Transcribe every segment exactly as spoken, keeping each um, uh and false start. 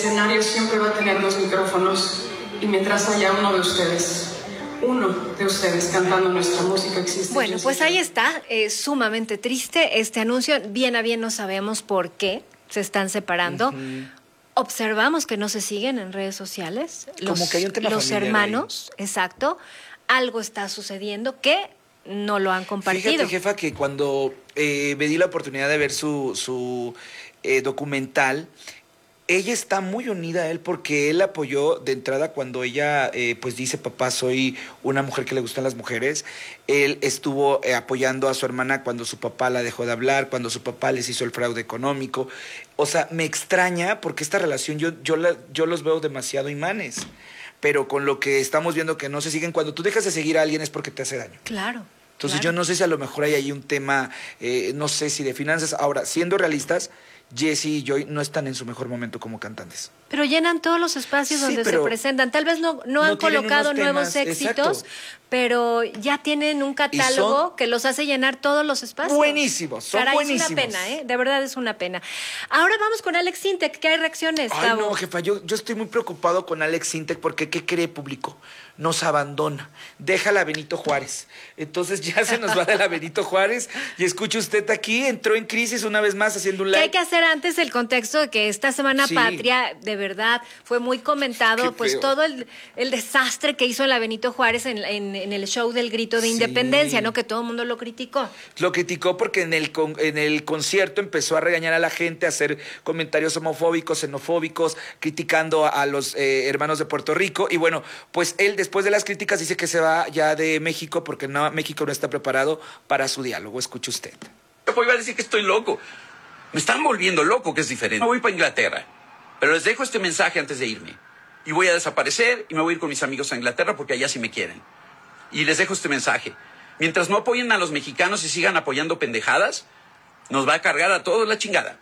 escenario siempre va a tener dos micrófonos y mientras haya uno de ustedes, uno de ustedes cantando nuestra música existe. Bueno, pues ahí está, es sumamente triste este anuncio, bien a bien no sabemos por qué se están separando. Uh-huh. Observamos que no se siguen en redes sociales, los, como que hay un tema los hermanos, ahí. Exacto, algo está sucediendo que no lo han compartido. Fíjate, jefa, que cuando eh, me di la oportunidad de ver su, su eh, documental, ella está muy unida a él porque él apoyó de entrada cuando ella eh, pues dice, papá, soy una mujer que le gustan las mujeres. Él estuvo eh, apoyando a su hermana cuando su papá la dejó de hablar, cuando su papá les hizo el fraude económico. O sea, me extraña porque esta relación yo, yo, la, yo los veo demasiado imanes. Pero con lo que estamos viendo que no se siguen, cuando tú dejas de seguir a alguien es porque te hace daño. Claro. Entonces claro. yo no sé si a lo mejor hay ahí un tema, eh, no sé si de finanzas. Ahora, siendo realistas, Jessie y Joy no están en su mejor momento como cantantes. Pero llenan todos los espacios sí, donde se presentan. Tal vez no, no, no han colocado nuevos temas, éxitos, exacto. Pero ya tienen un catálogo son, que los hace llenar todos los espacios. Buenísimos, son Caray, buenísimos. Es una pena, ¿eh? De verdad es una pena. Ahora vamos con Alex Sintek. ¿Qué hay reacciones, Ay, Gabo? no, jefa, yo, yo estoy muy preocupado con Alex Sintek porque ¿qué cree público? Nos abandona, deja la Benito Juárez. Entonces ya se nos va de la Benito Juárez y escuche usted aquí, entró en crisis una vez más haciendo un live. ¿Qué hay que hacer antes el contexto de que esta Semana sí. Patria, de verdad, fue muy comentado, pues todo el, el desastre que hizo en la Benito Juárez en, en, en el show del Grito de sí. Independencia, ¿no? Que todo el mundo lo criticó. Lo criticó porque en el, en el concierto empezó a regañar a la gente, a hacer comentarios homofóbicos, xenofóbicos, criticando a, a los eh, hermanos de Puerto Rico. Y bueno, pues él después de las críticas dice que se va ya de México porque no, México no está preparado para su diálogo. Escuche usted. Yo iba a decir que estoy loco. Me están volviendo loco, que es diferente. Me voy para Inglaterra. Pero les dejo este mensaje antes de irme. Y voy a desaparecer y me voy a ir con mis amigos a Inglaterra porque allá sí me quieren. Y les dejo este mensaje. Mientras no apoyen a los mexicanos y sigan apoyando pendejadas, nos va a cargar a todos la chingada.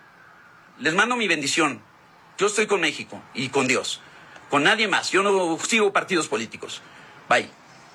Les mando mi bendición. Yo estoy con México y con Dios. Con nadie más. Yo no sigo partidos políticos. Bye.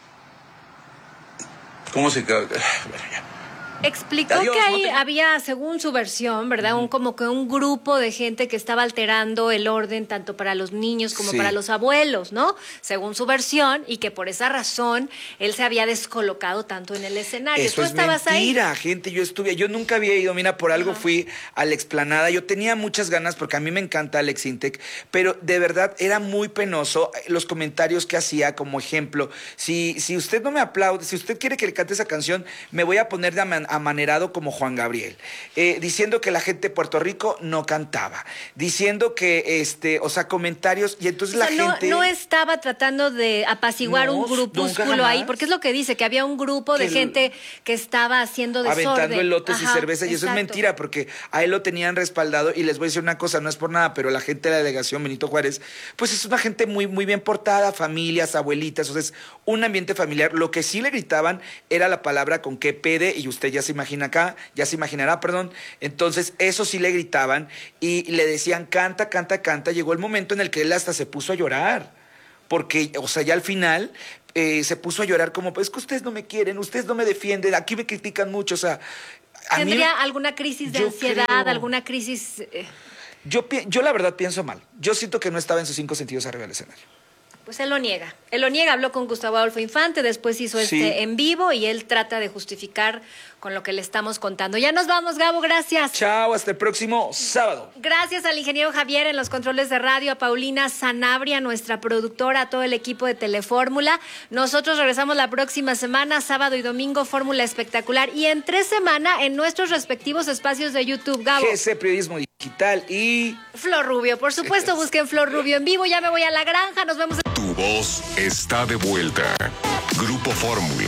¿Cómo se... Bueno, ya. Explicó Adiós, que ahí no te... había, según su versión, ¿verdad? Uh-huh. Un como que un grupo de gente que estaba alterando el orden tanto para los niños como sí. para los abuelos, ¿no? Según su versión, y que por esa razón él se había descolocado tanto en el escenario. Eso ¿Tú es estabas mentira, ahí? gente. Yo estuve, yo nunca había ido, mira, por algo uh-huh. fui a la explanada. Yo tenía muchas ganas porque a mí me encanta Alex Sintek, pero de verdad era muy penoso los comentarios que hacía, como ejemplo, si, si usted no me aplaude, si usted quiere que le cante esa canción, me voy a poner de aman- amanerado como Juan Gabriel, eh, diciendo que la gente de Puerto Rico no cantaba, diciendo que, este, o sea, comentarios, y entonces o sea, la no, gente... No estaba tratando de apaciguar no, un grupúsculo ahí, porque es lo que dice, que había un grupo de que gente que estaba haciendo desorden. Aventando elotes Ajá, y cerveza, y exacto. Eso es mentira, porque a él lo tenían respaldado, y les voy a decir una cosa, no es por nada, pero la gente de la delegación Benito Juárez, pues es una gente muy, muy bien portada, familias, abuelitas, o sea, es un ambiente familiar. Lo que sí le gritaban era la palabra con qué pede, y usted ya se imagina acá, ya se imaginará, perdón. Entonces, eso sí le gritaban y le decían, canta, canta, canta. Llegó el momento en el que él hasta se puso a llorar, porque, o sea, ya al final eh, se puso a llorar como, pues, es que ustedes no me quieren, ustedes no me defienden, aquí me critican mucho, o sea... A ¿Tendría mí, alguna crisis de ansiedad, creo, alguna crisis...? Eh... Yo, yo la verdad pienso mal. Yo siento que no estaba en sus cinco sentidos arriba del escenario. Pues él lo niega. Él lo niega, habló con Gustavo Adolfo Infante, después hizo este sí. en vivo y él trata de justificar con lo que le estamos contando. Ya nos vamos, Gabo, gracias. Chao, hasta el próximo sábado. Gracias al ingeniero Javier en los controles de radio, a Paulina Sanabria, nuestra productora, a todo el equipo de Telefórmula. Nosotros regresamos la próxima semana, sábado y domingo, Fórmula Espectacular. Y en tres semanas en nuestros respectivos espacios de YouTube, Gabo. G C Periodismo Digital y... Flor Rubio, por supuesto, busquen Flor Rubio en vivo. Ya me voy a la granja, nos vemos. Tu voz está de vuelta. Grupo Fórmula.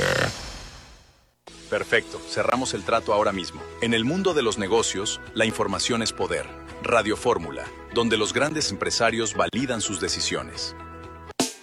Perfecto, cerramos el trato ahora mismo. En el mundo de los negocios, la información es poder. Radio Fórmula, donde los grandes empresarios validan sus decisiones.